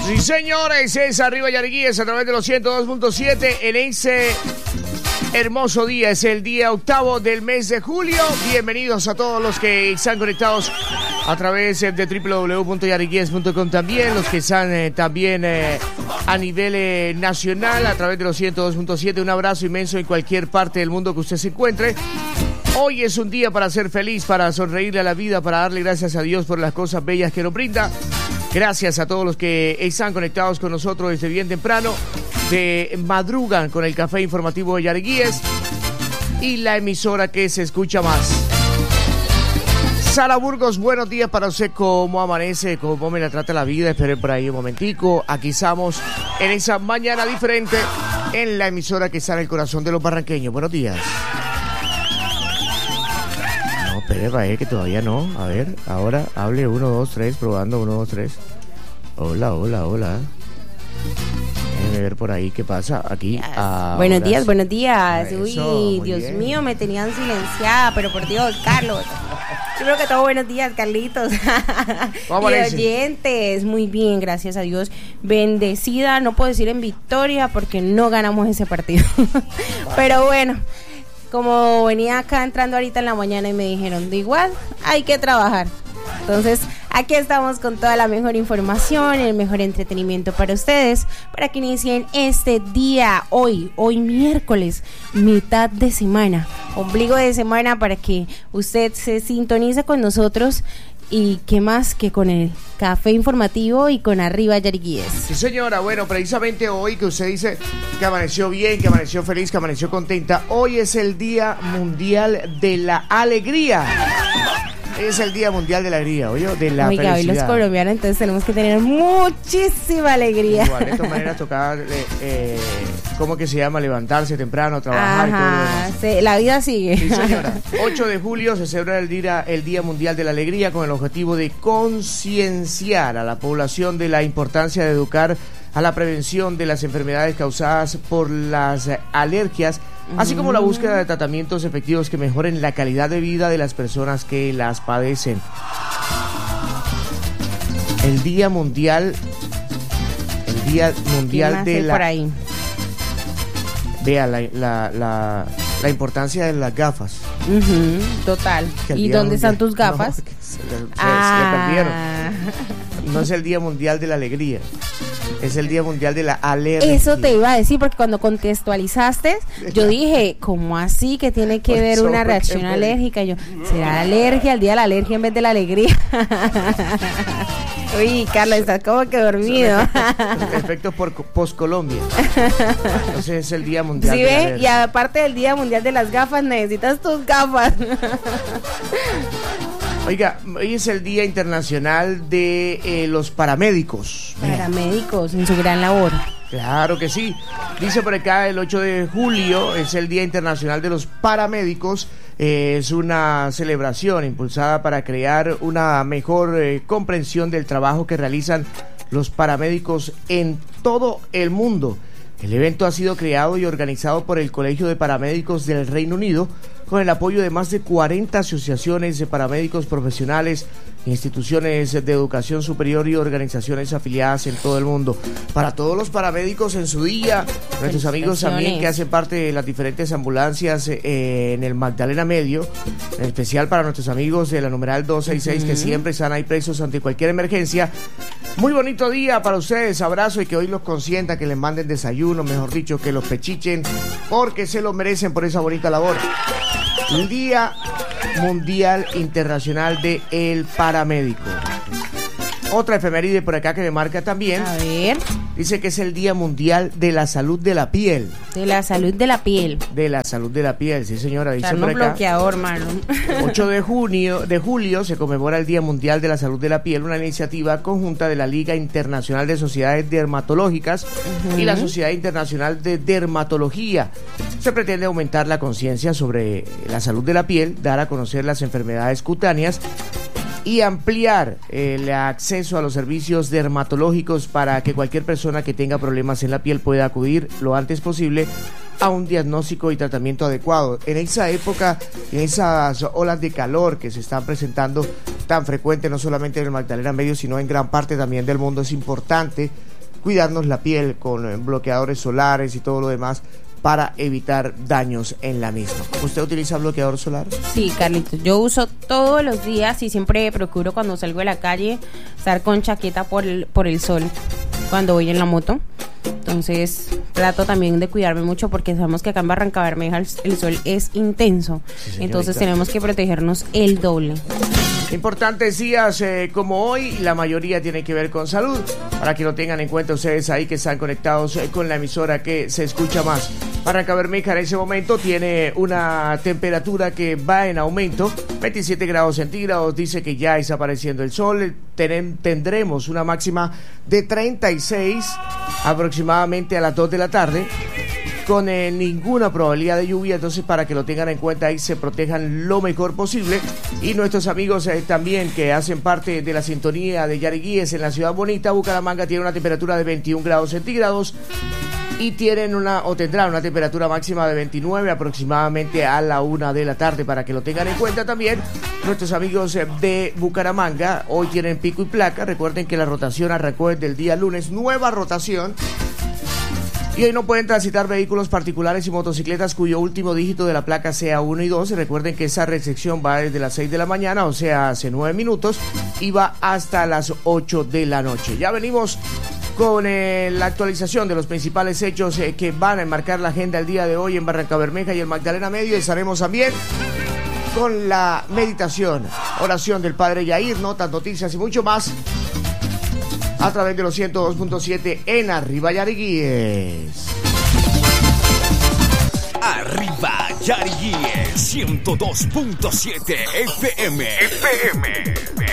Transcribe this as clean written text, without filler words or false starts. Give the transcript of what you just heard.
Sí, señores, es Arriba Yariquíes a través de los 102.7 en ese hermoso día. Es el día 8 del mes de julio. Bienvenidos a todos los que están conectados a través de www.yariquies.com, también los que están también a nivel nacional a través de los 102.7. Un abrazo inmenso en cualquier parte del mundo que usted se encuentre. Hoy es un día para ser feliz, para sonreírle a la vida, para darle gracias a Dios por las cosas bellas que nos brinda. Gracias a todos los que están conectados con nosotros desde bien temprano, de madrugan con el café informativo de Yariquíes y la emisora que se escucha más. Sara Burgos, buenos días para usted. ¿Cómo amanece? ¿Cómo me la trata la vida? Esperen por ahí un momentico. Aquí estamos en esa mañana diferente en la emisora que está en el corazón de los barranqueños. Buenos días. No, espere, que todavía no. A ver, ahora hable 1, 2, 3, probando 1, 2, 3. Hola. Déjeme ver por ahí qué pasa. Aquí. Buenos días. Eso, Uy, Dios mío, me tenían silenciada, pero por Dios, Carlos. Primero que todo, buenos días, Carlitos. ¿Cómo y oyentes, muy bien, gracias a Dios. Bendecida, no puedo decir en victoria porque no ganamos ese partido. Pero bueno, como venía acá entrando ahorita en la mañana y me dijeron, de igual, hay que trabajar. Entonces, aquí estamos con toda la mejor información, el mejor entretenimiento para ustedes, para que inicien este día, hoy miércoles, mitad de semana, ombligo de semana, para que usted se sintonice con nosotros. Y qué más que con el café informativo y con Arriba Yariquíes. Sí, señora. Bueno, precisamente hoy que usted dice que amaneció bien, que amaneció feliz, que amaneció contenta, hoy es el Día Mundial de la Alegría. Es el Día Mundial de la Alegría, oye, de la felicidad. Hoy los colombianos entonces tenemos que tener muchísima alegría. Igual, de todas maneras tocar, ¿cómo que se llama? Levantarse temprano, trabajar. Ajá, y todo lo demás. sí, la vida sigue. Sí, señora. 8 de julio se celebra el Día Mundial de la Alegría con el objetivo de concienciar a la población de la importancia de educar a la prevención de las enfermedades causadas por las alergias, así como la búsqueda de tratamientos efectivos que mejoren la calidad de vida de las personas que las padecen. El Día Mundial de la... por ahí? Vea la importancia de las gafas. Total. ¿Y dónde están tus gafas? No, se perdieron. No es el Día Mundial de la Alegría, es el Día Mundial de la Alergia. Eso te iba a decir, porque cuando contextualizaste, yo dije, ¿cómo así que tiene que ver una reacción alérgica? Yo, ¿será alergia? El Día de la alergia en vez de la alegría. Uy, Carlos, estás como que dormido. Efectos post-Colombia. Entonces es el Día Mundial de la Alergia. Y aparte del Día Mundial de las gafas, necesitas tus gafas. Oiga, hoy es el Día Internacional de los Paramédicos. Paramédicos en su gran labor. Claro que sí. Dice por acá, el 8 de julio es el Día Internacional de los Paramédicos. Es una celebración impulsada para crear una mejor comprensión del trabajo que realizan los paramédicos en todo el mundo. El evento ha sido creado y organizado por el Colegio de Paramédicos del Reino Unido, con el apoyo de más de 40 asociaciones de paramédicos profesionales, instituciones de educación superior y organizaciones afiliadas en todo el mundo. Para todos los paramédicos en su día, nuestros amigos también que hacen parte de las diferentes ambulancias en el Magdalena Medio, en especial para nuestros amigos de la numeral 266 que siempre están ahí presos ante cualquier emergencia. Muy bonito día para ustedes, abrazo, y que hoy los consienta, que les manden desayuno, mejor dicho, que los pechichen, porque se lo merecen por esa bonita labor. El Día Mundial Internacional de el Paramédico. Otra efeméride por acá que me marca también. A ver. Dice que es el Día Mundial de la Salud de la Piel. De la salud de la piel. De la salud de la piel, sí señora. Dice por acá. Bloqueador, mano. 8 de julio se conmemora el Día Mundial de la Salud de la Piel, una iniciativa conjunta de la Liga Internacional de Sociedades Dermatológicas y la Sociedad Internacional de Dermatología. Se pretende aumentar la conciencia sobre la salud de la piel, dar a conocer las enfermedades cutáneas y ampliar el acceso a los servicios dermatológicos para que cualquier persona que tenga problemas en la piel pueda acudir lo antes posible a un diagnóstico y tratamiento adecuado. En esa época, en esas olas de calor que se están presentando tan frecuentes, no solamente en el Magdalena Medio, sino en gran parte también del mundo, es importante cuidarnos la piel con bloqueadores solares y todo lo demás para evitar daños en la misma. ¿Usted utiliza bloqueador solar? Sí, Carlitos, yo uso todos los días y siempre procuro cuando salgo de la calle estar con chaqueta por el sol cuando voy en la moto. Entonces trato también de cuidarme mucho porque sabemos que acá en Barrancabermeja el sol es intenso. Sí, entonces tenemos que protegernos el doble. Importantes días como hoy, la mayoría tienen que ver con salud, para que lo tengan en cuenta ustedes ahí que están conectados con la emisora que se escucha más. Barrancabermeja en ese momento tiene una temperatura que va en aumento, 27 grados centígrados, dice que ya está apareciendo el sol, tendremos una máxima de 36 aproximadamente a las 2 de la tarde, con ninguna probabilidad de lluvia. Entonces, para que lo tengan en cuenta y se protejan lo mejor posible. Y nuestros amigos también que hacen parte de la sintonía de Yariguíes en la ciudad bonita, Bucaramanga tiene una temperatura de 21 grados centígrados y tendrán una temperatura máxima de 29 aproximadamente a la 1 de la tarde, para que lo tengan en cuenta también. Nuestros amigos de Bucaramanga hoy tienen pico y placa. Recuerden que la rotación arrancó desde el día lunes, nueva rotación. Y hoy no pueden transitar vehículos particulares y motocicletas cuyo último dígito de la placa sea 1 y 2. Recuerden que esa restricción va desde las 6 de la mañana, o sea, hace 9 minutos, y va hasta las 8 de la noche. Ya venimos con la actualización de los principales hechos que van a enmarcar la agenda el día de hoy en Barrancabermeja y el Magdalena Medio. Estaremos también con la meditación, oración del Padre Yair, notas, noticias y mucho más a través de los 102.7 en Arriba Yariguíes. Arriba Yariguíes 102.7 FM.